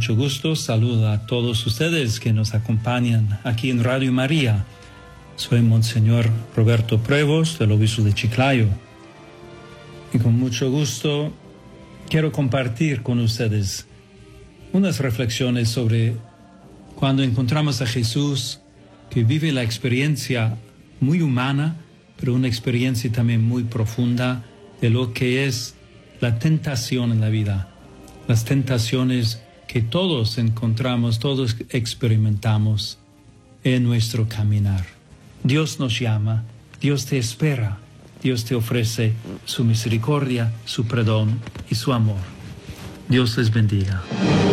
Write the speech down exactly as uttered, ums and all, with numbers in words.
mucho gusto saludo a todos ustedes que nos acompañan aquí en Radio María. Soy Monseñor Roberto Prevos, del Obispo de Chiclayo. Y con mucho gusto quiero compartir con ustedes unas reflexiones sobre cuando encontramos a Jesús que vive la experiencia muy humana, pero una experiencia también muy profunda de lo que es la tentación en la vida. Las tentaciones que todos encontramos, todos experimentamos en nuestro caminar. Dios nos llama, Dios te espera, Dios te ofrece su misericordia, su perdón y su amor. Dios les bendiga.